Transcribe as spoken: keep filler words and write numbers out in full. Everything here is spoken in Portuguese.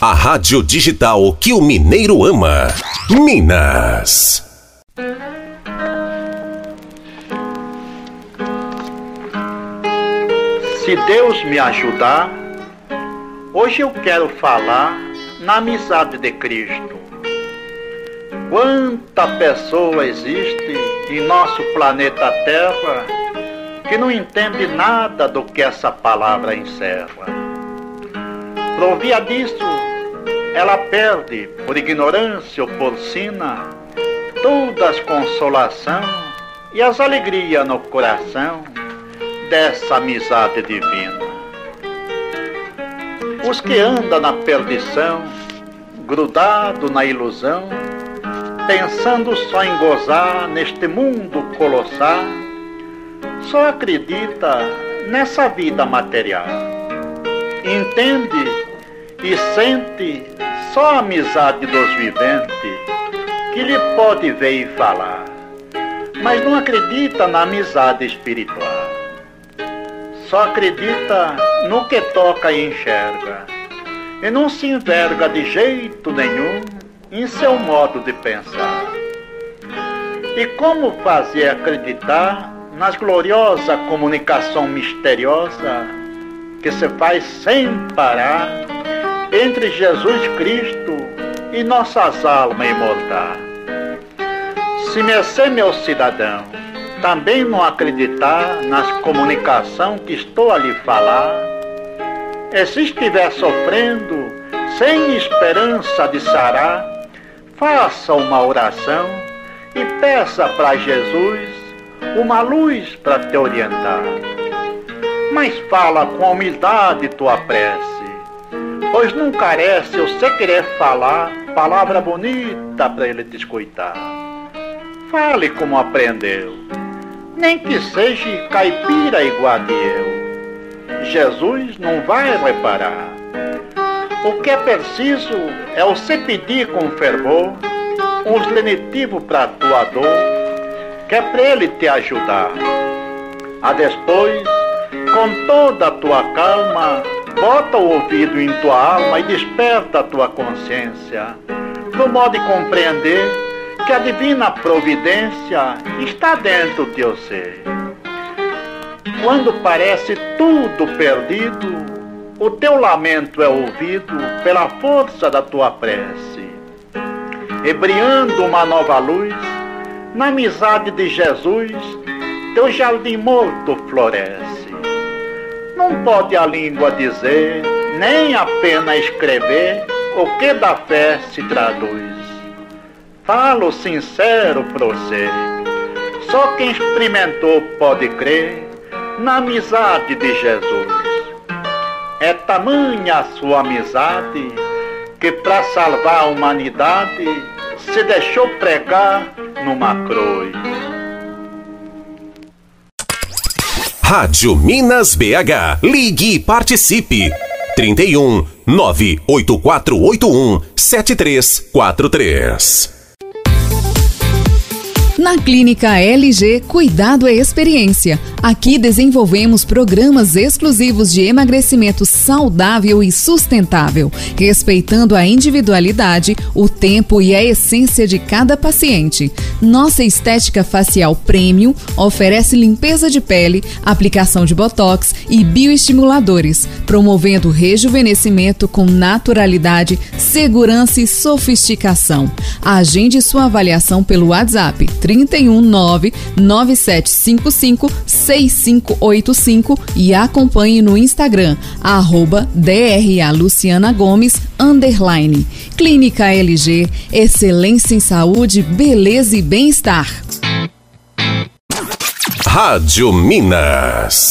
A rádio digital que o mineiro ama. Minas. Se Deus me ajudar, hoje eu quero falar na amizade de Cristo. Quanta pessoa existe em nosso planeta Terra que não entende nada do que essa palavra encerra. Por via disso, ela perde, por ignorância ou por sina, todas as consolação e as alegrias no coração dessa amizade divina. Os que andam na perdição, grudado na ilusão, pensando só em gozar neste mundo colossal, só acredita nessa vida material. Entende e sente só a amizade dos viventes, que lhe pode ver e falar, mas não acredita na amizade espiritual. Só acredita no que toca e enxerga, e não se enverga de jeito nenhum em seu modo de pensar. E como fazer acreditar nas gloriosa comunicação misteriosa que se faz sem parar entre Jesus Cristo e nossas almas imortais? Se mercê, meu cidadão, também não acreditar nas comunicações que estou a lhe falar, e se estiver sofrendo, sem esperança de sarar, faça uma oração e peça para Jesus uma luz para te orientar. Mas fala com humildade tua prece, pois não carece você querer falar palavra bonita para ele te escutar. Fale como aprendeu, nem que seja caipira igual a eu. Jesus não vai reparar. O que é preciso é você pedir com fervor uns lenitivos para tua dor, que é para ele te ajudar. A depois, com toda a tua calma, bota o ouvido em tua alma e desperta a tua consciência, no modo de compreender que a divina providência está dentro de você. Quando parece tudo perdido, o teu lamento é ouvido pela força da tua prece, e brilhando uma nova luz, na amizade de Jesus, teu jardim morto floresce. Não pode a língua dizer, nem a pena escrever, o que da fé se traduz. Falo sincero pra você, só quem experimentou pode crer na amizade de Jesus. É tamanha a sua amizade que para salvar a humanidade se deixou pregar numa cruz. Rádio Minas B H. Ligue e participe. trinta e um, nove oito quatro oito um, sete três quatro três. Na Clínica L G, cuidado é experiência. Aqui desenvolvemos programas exclusivos de emagrecimento saudável e sustentável, respeitando a individualidade, o tempo e a essência de cada paciente. Nossa estética facial premium oferece limpeza de pele, aplicação de botox e bioestimuladores, promovendo rejuvenescimento com naturalidade, segurança e sofisticação. Agende sua avaliação pelo WhatsApp trinta e um, nove nove sete cinco cinco, seis cinco oito cinco e acompanhe no Instagram, arroba DRA Luciana Gomes, underline. Clínica L G, excelência em saúde, beleza e bem-estar. Rádio Minas.